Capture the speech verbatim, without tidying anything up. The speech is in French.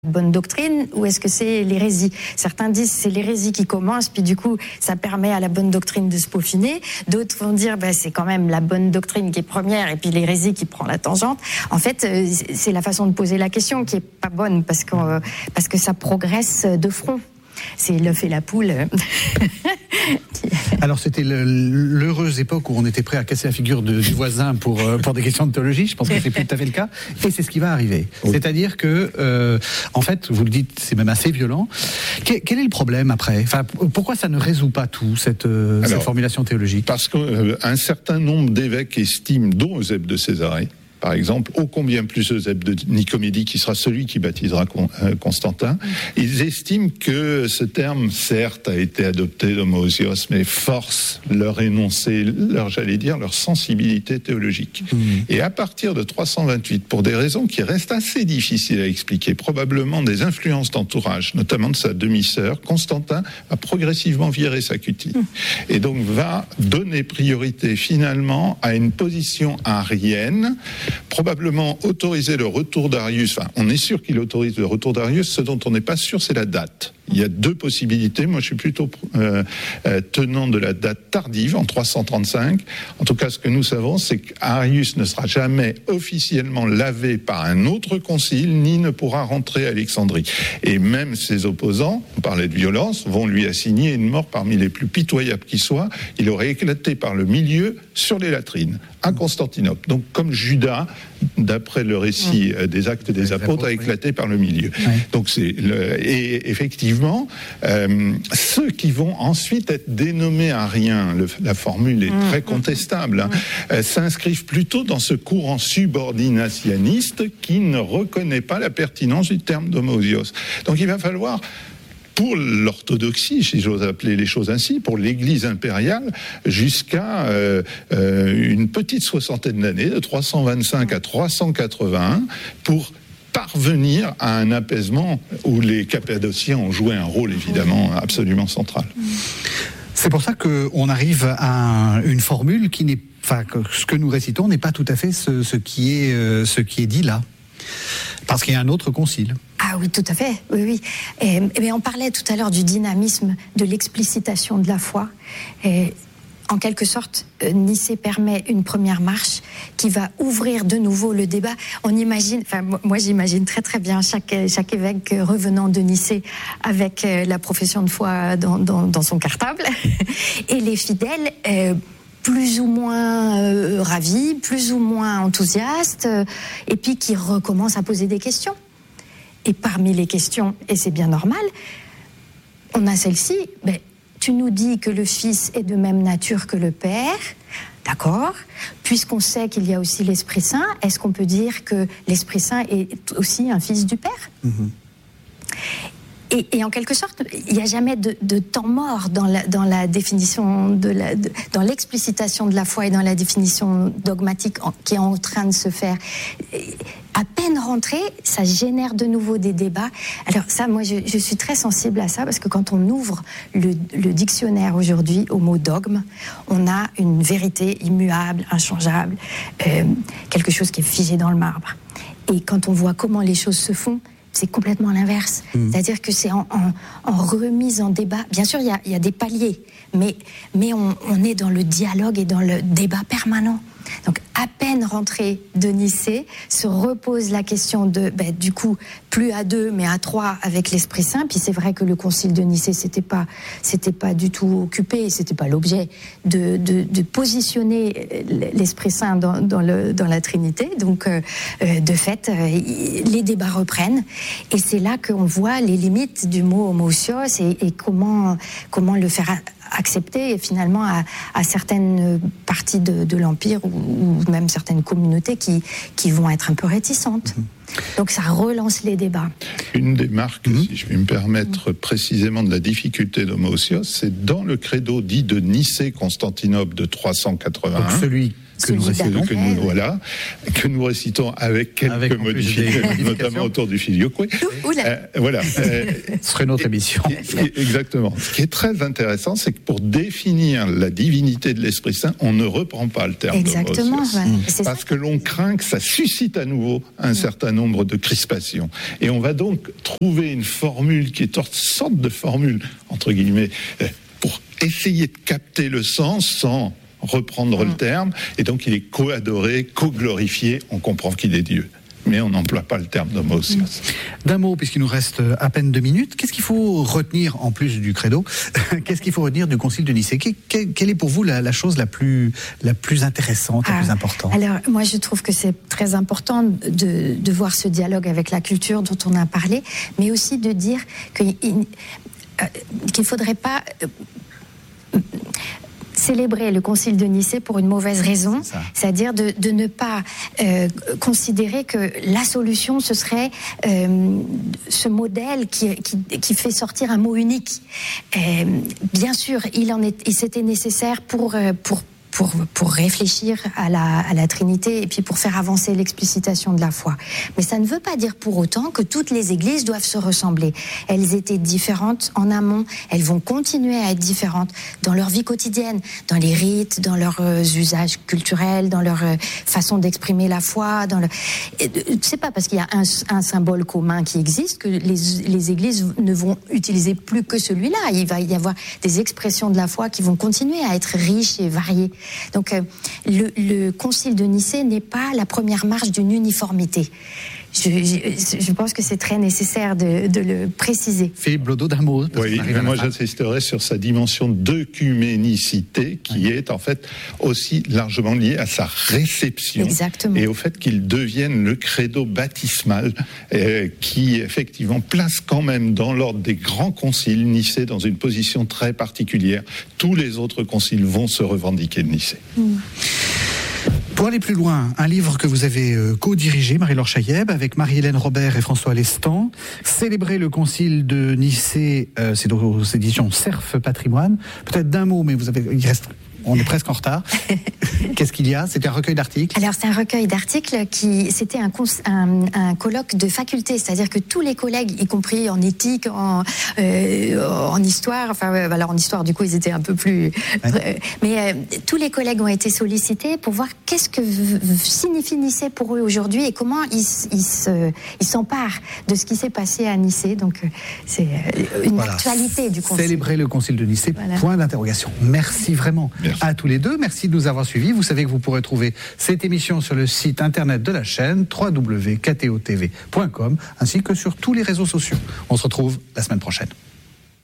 bonne doctrine ou est-ce que c'est l'hérésie? Certains disent c'est l'hérésie qui commence, puis du coup ça permet à la bonne doctrine de se peaufiner. D'autres vont dire ben, c'est quand même la bonne doctrine qui est première et puis l'hérésie qui prend la tangente. En fait, c'est la façon de poser la question qui est pas bonne parce que, parce que ça progresse de front. C'est l'œuf et la poule. Alors c'était le, l'heureuse époque où on était prêt à casser la figure de, du voisin pour, pour des questions de théologie. Je pense que c'est plus tout à fait le cas. Et c'est ce qui va arriver. Oui. C'est-à-dire que, euh, en fait, vous le dites, c'est même assez violent. Quel, quel est le problème après? Enfin, pourquoi ça ne résout pas tout, cette, euh, Alors, cette formulation théologique? Parce qu'un euh, certain nombre d'évêques estiment, dont Eusèbe de Césarée, par exemple, ô combien plus Eusèbe de Nicomédie, qui sera celui qui baptisera Constantin, ils estiment que ce terme, certes, a été adopté d'homoousios, mais force leur énoncé, leur, j'allais dire, leur sensibilité théologique. Mmh. Et à partir de trois cent vingt-huit, pour des raisons qui restent assez difficiles à expliquer, probablement des influences d'entourage, notamment de sa demi-sœur, Constantin a progressivement viré sa cutie. Mmh. Et donc va donner priorité finalement à une position arienne, probablement autoriser le retour d'Arius. Enfin, on est sûr qu'il autorise le retour d'Arius. Ce dont on n'est pas sûr, c'est la date. Il y a deux possibilités. Moi, je suis plutôt euh, euh, tenant de la date tardive, en trois cent trente-cinq. En tout cas, ce que nous savons, c'est qu'Arius ne sera jamais officiellement lavé par un autre concile, ni ne pourra rentrer à Alexandrie. Et même ses opposants, on parlait de violence, vont lui assigner une mort parmi les plus pitoyables qui soient. Il aurait éclaté par le milieu sur les latrines, à Constantinople. Donc, comme Judas, d'après le récit des Actes des Apôtres, a éclaté par le milieu. Oui. Donc, c'est le, et effectivement, Euh, ceux qui vont ensuite être dénommés ariens, le, la formule est mmh, très contestable, hein, mmh. euh, s'inscrivent plutôt dans ce courant subordinationniste qui ne reconnaît pas la pertinence du terme d'homoousios. Donc il va falloir, pour l'orthodoxie, si j'ose appeler les choses ainsi, pour l'Église impériale, jusqu'à euh, euh, une petite soixantaine d'années, de trois cent vingt-cinq à trois cent quatre-vingt-un, pour parvenir à un apaisement où les Cappadociens ont joué un rôle évidemment absolument central. C'est pour ça qu'on arrive à une formule qui n'est, enfin, que ce que nous récitons n'est pas tout à fait ce, ce qui est, euh, ce qui est dit là, parce qu'il y a un autre concile. Ah oui, tout à fait, oui, oui. Et, et on parlait tout à l'heure du dynamisme, de l'explicitation de la foi. Et en quelque sorte, Nicée permet une première marche qui va ouvrir de nouveau le débat. On imagine, enfin moi j'imagine très très bien chaque, chaque évêque revenant de Nicée avec la profession de foi dans, dans, dans son cartable et les fidèles euh, plus ou moins euh, ravis, plus ou moins enthousiastes, euh, et puis qui recommencent à poser des questions. Et parmi les questions, et c'est bien normal, on a celle-ci, ben, tu nous dis que le Fils est de même nature que le Père, d'accord. Puisqu'on sait qu'il y a aussi l'Esprit Saint, est-ce qu'on peut dire que l'Esprit Saint est aussi un Fils du Père ? Mm-hmm. Et, et en quelque sorte, il n'y a jamais de, de temps mort dans la, dans la définition, de la, de, dans l'explicitation de la foi et dans la définition dogmatique en, qui est en train de se faire. Et à peine rentré, ça génère de nouveau des débats. Alors ça, moi, je, je suis très sensible à ça parce que quand on ouvre le, le dictionnaire aujourd'hui au mot dogme, on a une vérité immuable, inchangeable, euh, quelque chose qui est figé dans le marbre. Et quand on voit comment les choses se font, c'est complètement l'inverse. Mmh. C'est-à-dire que c'est en, en, en remise en débat. Bien sûr, il y a, y a des paliers, mais, mais on, on est dans le dialogue et dans le débat permanent. Donc, à peine rentré de Nicée, se repose la question de, ben, du coup, plus à deux, mais à trois avec l'Esprit Saint. Puis c'est vrai que le concile de Nicée, c'était pas, c'était pas du tout occupé, c'était pas l'objet de, de, de positionner l'Esprit Saint dans, dans, le, dans la Trinité. Donc, euh, de fait, euh, les débats reprennent. Et c'est là qu'on voit les limites du mot homoousios et, et comment, comment le faire accepter finalement à, à certaines parties de, de l'Empire ou, ou même certaines communautés qui, qui vont être un peu réticentes. Mmh. Donc ça relance les débats. Une des marques, mmh. si je puis me permettre, mmh. précisément de la difficulté d'homoousios, c'est dans le credo dit de Nicée-Constantinople de trois cent quatre-vingt-un. Donc celui que nous récitons, que nous, voilà, que nous récitons avec quelques avec modifications, notamment autour du filioque. Euh, voilà. Euh, Ce serait notre émission. Exactement. Ce qui est très intéressant, c'est que pour définir la divinité de l'Esprit Saint, on ne reprend pas le terme Exactement. Ouais. Mmh. Parce que l'on craint que ça suscite à nouveau un mmh. certain nombre de crispations. Et on va donc trouver une formule qui est une sorte de formule, entre guillemets, pour essayer de capter le sens sans reprendre mmh. le terme. Et donc il est co-adoré, co-glorifié, on comprend qu'il est Dieu. Mais on n'emploie pas le terme d'homoousios. D'un mot, puisqu'il nous reste à peine deux minutes, qu'est-ce qu'il faut retenir, en plus du credo, qu'est-ce qu'il faut retenir du Concile de Nicée ? Quelle est pour vous la, la chose la plus, la plus intéressante, la ah, plus importante ? Alors, moi, je trouve que c'est très important de, de voir ce dialogue avec la culture dont on a parlé, mais aussi de dire qu'il ne faudrait pas... célébrer le Concile de Nicée pour une mauvaise raison, c'est c'est-à-dire de, de ne pas euh, considérer que la solution, ce serait euh, ce modèle qui, qui, qui fait sortir un mot unique. Euh, bien sûr, il en est, et c'était nécessaire pour, pour Pour, pour réfléchir à la, à la Trinité et puis pour faire avancer l'explicitation de la foi. Mais ça ne veut pas dire pour autant que toutes les églises doivent se ressembler. Elles étaient différentes en amont, elles vont continuer à être différentes dans leur vie quotidienne, dans les rites, dans leurs euh, usages culturels, dans leur euh, façon d'exprimer la foi. Dans le... C'est pas parce qu'il y a un, un symbole commun qui existe que les, les églises ne vont utiliser plus que celui-là. Il va y avoir des expressions de la foi qui vont continuer à être riches et variées. Donc euh, le, le Concile de Nicée n'est pas la première marche d'une uniformité. Je, je, je pense que c'est très nécessaire de, de le préciser. Philippe Blodeau, d'un mot. Oui, mais moi j'insisterai sur sa dimension d'œcuménicité qui oui. est en fait aussi largement liée à sa réception. Exactement. Et au fait qu'il devienne le credo baptismal euh, qui effectivement place quand même dans l'ordre des grands conciles Nicée dans une position très particulière. Tous les autres conciles vont se revendiquer de Nicée. Mm. Pour aller plus loin, un livre que vous avez euh, co-dirigé, Marie-Laure Chailleb, avec Marie-Hélène Robert et François Lestan, Célébrer le Concile de Nicée, euh, c'est aux éditions Cerf Patrimoine. Peut-être d'un mot, mais vous avez, il reste... On est presque en retard. Qu'est-ce qu'il y a ? C'était un recueil d'articles ? Alors, c'est un recueil d'articles qui... C'était un, un, un colloque de faculté, c'est-à-dire que tous les collègues, y compris en éthique, en, euh, en histoire, enfin, euh, alors en histoire, du coup, ils étaient un peu plus... Ouais. Euh, mais euh, tous les collègues ont été sollicités pour voir qu'est-ce que v- v- signifie Nicée pour eux aujourd'hui et comment ils, ils, se, ils s'emparent de ce qui s'est passé à Nicée. Donc, euh, c'est une voilà. actualité du Concile. Célébrer le Concile de Nicée, voilà. Point d'interrogation. Merci vraiment. Merci. À tous les deux, merci de nous avoir suivis. Vous savez que vous pourrez trouver cette émission sur le site internet de la chaîne w w w point k t o t v point com ainsi que sur tous les réseaux sociaux. On se retrouve la semaine prochaine.